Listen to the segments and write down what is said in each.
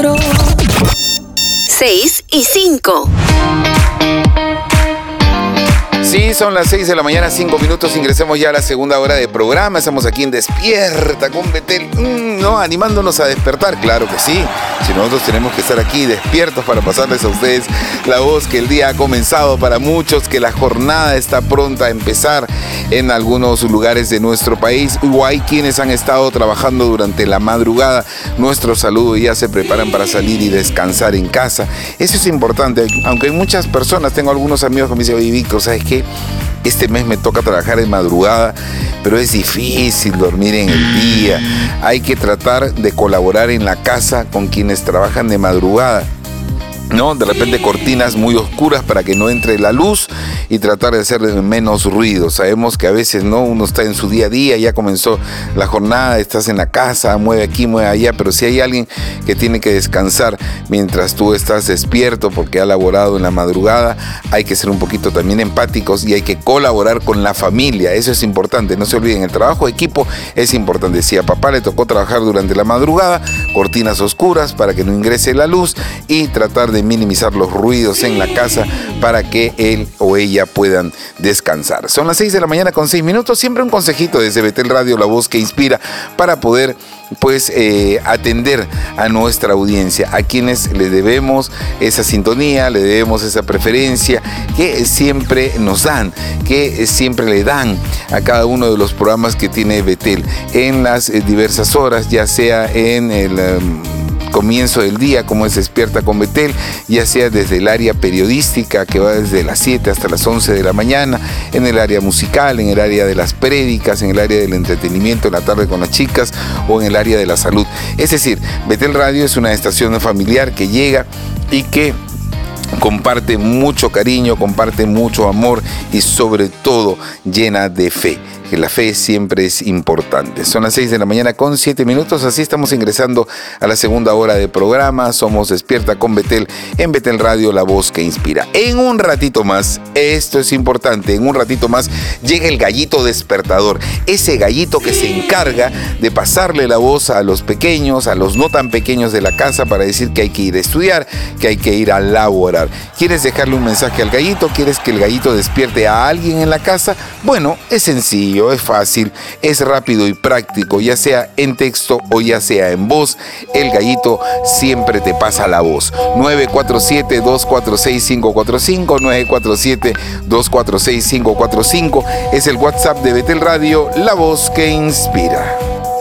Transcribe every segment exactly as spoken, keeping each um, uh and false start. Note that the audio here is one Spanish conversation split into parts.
milagro. seis y cinco. Sí, son las seis de la mañana, cinco minutos. Ingresemos ya a la segunda hora de programa. Estamos aquí en Despierta con Betel. Mm, no, animándonos a despertar. Claro que sí. Si nosotros tenemos que estar aquí despiertos para pasarles a ustedes la voz que el día ha comenzado para muchos, que la jornada está pronta a empezar en algunos lugares de nuestro país. O hay quienes han estado trabajando durante la madrugada. Nuestro saludo, ya se preparan para salir y descansar en casa. Eso es importante. Aunque hay muchas personas, tengo algunos amigos que me dicen, oye, Víctor, ¿sabes qué? Este mes me toca trabajar de madrugada, pero es difícil dormir en el día. Hay que tratar de colaborar en la casa con quienes trabajan de madrugada, ¿no? De repente cortinas muy oscuras para que no entre la luz y tratar de hacer menos ruido. Sabemos que a veces, ¿no?, uno está en su día a día, ya comenzó la jornada, estás en la casa, mueve aquí, mueve allá, pero si hay alguien que tiene que descansar mientras tú estás despierto porque ha laborado en la madrugada, hay que ser un poquito también empáticos y hay que colaborar con la familia. Eso es importante, no se olviden, el trabajo de equipo es importante. Si a papá le tocó trabajar durante la madrugada, cortinas oscuras para que no ingrese la luz y tratar de minimizar los ruidos en la casa para que él o ella puedan descansar. Son las seis de la mañana con seis minutos. Siempre un consejito desde Betel Radio, la voz que inspira, para poder pues eh, atender a nuestra audiencia, a quienes le debemos esa sintonía, le debemos esa preferencia que siempre nos dan, que siempre le dan a cada uno de los programas que tiene Betel en las eh, diversas horas, ya sea en el um, comienzo del día, como es Despierta con Betel, ya sea desde el área periodística, que va desde las siete hasta las once de la mañana, en el área musical, en el área de las prédicas, en el área del entretenimiento en la tarde con las chicas o en el área de la salud. Es decir, Betel Radio es una estación familiar que llega y que comparte mucho cariño, comparte mucho amor y sobre todo llena de fe, que la fe siempre es importante. Son las seis de la mañana con siete minutos, así estamos ingresando a la segunda hora de programa. Somos Despierta con Betel en Betel Radio, la voz que inspira. En un ratito más, esto es importante, en un ratito más llega el gallito despertador, ese gallito que se encarga de pasarle la voz a los pequeños, a los no tan pequeños de la casa para decir que hay que ir a estudiar, que hay que ir a laborar. ¿Quieres dejarle un mensaje al gallito? ¿Quieres que el gallito despierte a alguien en la casa? Bueno, es sencillo, es fácil, es rápido y práctico, ya sea en texto o ya sea en voz. El gallito siempre te pasa la voz. nueve cuatro siete, dos cuatro seis, cinco cuatro cinco, nueve cuatro siete, dos cuatro seis, cinco cuatro cinco es el WhatsApp de Betel Radio, la voz que inspira.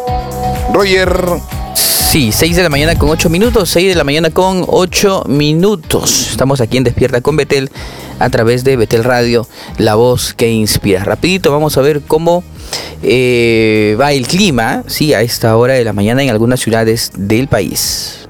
Roger. Sí, seis de la mañana con ocho minutos, seis de la mañana con ocho minutos. Estamos aquí en Despierta con Betel a través de Betel Radio, la voz que inspira. Rapidito vamos a ver cómo eh, va el clima, sí, a esta hora de la mañana en algunas ciudades del país.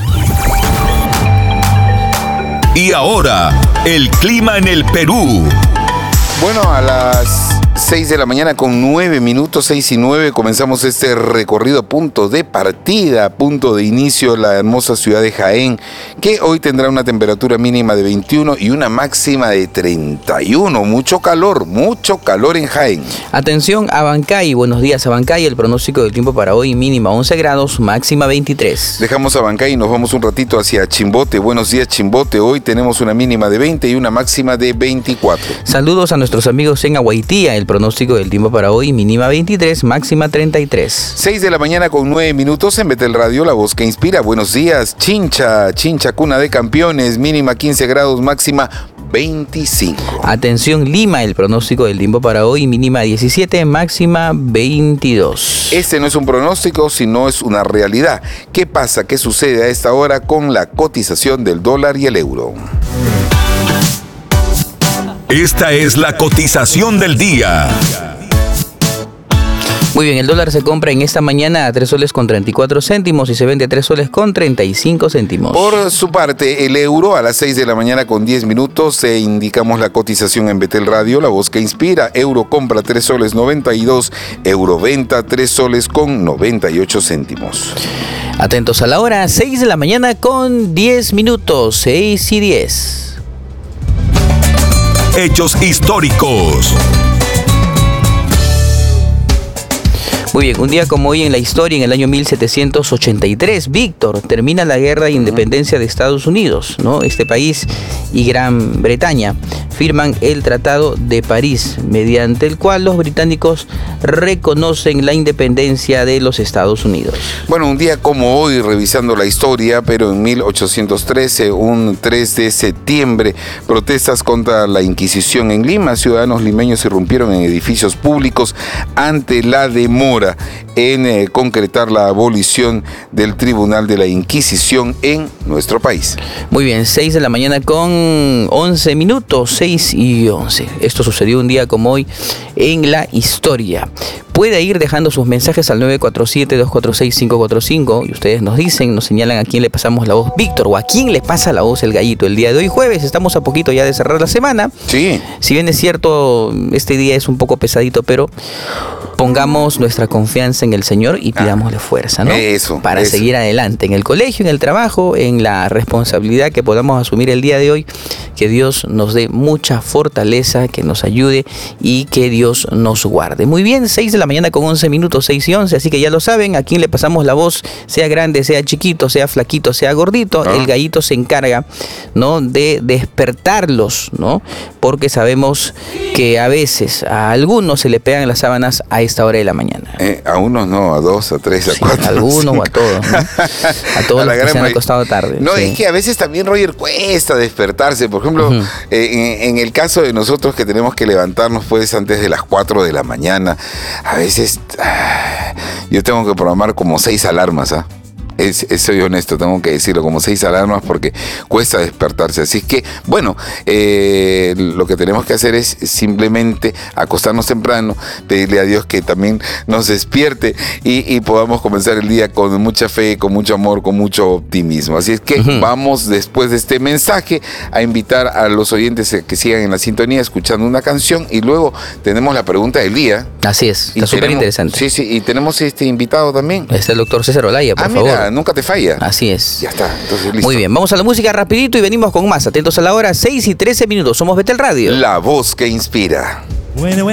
Y ahora, el clima en el Perú. Bueno, a las seis de la mañana con nueve minutos, seis y nueve, comenzamos este recorrido, punto de partida, punto de inicio, la hermosa ciudad de Jaén, que hoy tendrá una temperatura mínima de veintiuno y una máxima de treinta y uno. Mucho calor, mucho calor en Jaén. Atención, Abancay, buenos días, Abancay, el pronóstico del tiempo para hoy, mínima once grados, máxima veintitrés. Dejamos Abancay y nos vamos un ratito hacia Chimbote. Buenos días, Chimbote, hoy tenemos una mínima de veinte y una máxima de veinticuatro. Saludos a nuestros amigos en Aguaitía, el pronóstico del tiempo para hoy, mínima veintitrés, máxima treinta y tres. seis de la mañana con nueve minutos en Betel Radio, la voz que inspira. Buenos días, Chincha, Chincha, cuna de campeones, mínima quince grados, máxima veinticinco. Atención, Lima, el pronóstico del tiempo para hoy, mínima diecisiete, máxima veintidós. Este no es un pronóstico, sino es una realidad. ¿Qué pasa? ¿Qué sucede a esta hora con la cotización del dólar y el euro? Esta es la cotización del día. Muy bien, el dólar se compra en esta mañana a tres soles con treinta y cuatro céntimos y se vende a tres soles con treinta y cinco céntimos. Por su parte, el euro a las seis de la mañana con diez minutos, e indicamos la cotización en Betel Radio, la voz que inspira. Euro compra tres soles noventa y dos, euro venta tres soles con noventa y ocho céntimos. Atentos a la hora, seis de la mañana con diez minutos, seis y diez. Hechos históricos. Muy bien, un día como hoy en la historia, en el año mil setecientos ochenta y tres, Víctor, termina la guerra de independencia de Estados Unidos, ¿no? Este país y Gran Bretaña firman el Tratado de París, mediante el cual los británicos reconocen la independencia de los Estados Unidos. Bueno, un día como hoy, revisando la historia, pero en mil ochocientos trece, un tres de septiembre, protestas contra la Inquisición en Lima. Ciudadanos limeños irrumpieron en edificios públicos ante la demora en eh, concretar la abolición del Tribunal de la Inquisición en nuestro país. Muy bien, seis de la mañana con once minutos, seis y once. Esto sucedió un día como hoy en la historia. Puede ir dejando sus mensajes al nueve cuatro siete, dos cuatro seis, cinco cuatro cinco y ustedes nos dicen, nos señalan a quién le pasamos la voz Víctor o a quién le pasa la voz el gallito. El día de hoy jueves, estamos a poquito ya de cerrar la semana. Sí. Si bien es cierto, este día es un poco pesadito, pero pongamos nuestra confianza en el Señor y pidámosle fuerza, ¿no? Eso. Para eso. seguir adelante en el colegio, en el trabajo, en la responsabilidad que podamos asumir el día de hoy. Que Dios nos dé mucha fortaleza, que nos ayude y que Dios nos guarde. Muy bien, seis de la mañana con once minutos, seis y once, así que ya lo saben, a quién le pasamos la voz, sea grande, sea chiquito, sea flaquito, sea gordito, ¿no? El gallito se encarga, ¿no?, de despertarlos, ¿no? Porque sabemos que a veces a algunos se le pegan las sábanas a esta hora de la mañana. Eh, a unos no, a dos, a tres, a Sí, cuatro. a algunos a o a todos, ¿no? A todos A la los que gran se han mayoría. acostado tarde. No, sí. es que a veces también, Roger, cuesta despertarse. Por ejemplo, Ujú. eh, en, en el caso de nosotros que tenemos que levantarnos pues antes de las cuatro de la mañana, a veces ah, yo tengo que programar como seis alarmas, ¿ah? Es, es, soy honesto, tengo que decirlo, como seis alarmas porque cuesta despertarse. Así es que, bueno, eh, lo que tenemos que hacer es simplemente acostarnos temprano, pedirle a Dios que también nos despierte y, y podamos comenzar el día con mucha fe, con mucho amor, con mucho optimismo. Así es que uh-huh. vamos después de este mensaje a invitar a los oyentes que sigan en la sintonía escuchando una canción y luego tenemos la pregunta del día. Así es, está súper interesante. Sí, sí, y tenemos este invitado también. Es el doctor César Olaya, por ah, favor. Mira, nunca te falla. Así es. Ya está, entonces listo. Muy bien, vamos a la música rapidito y venimos con más. Atentos a la hora, seis y trece minutos. Somos Betel Radio. La voz que inspira. Bueno, bueno.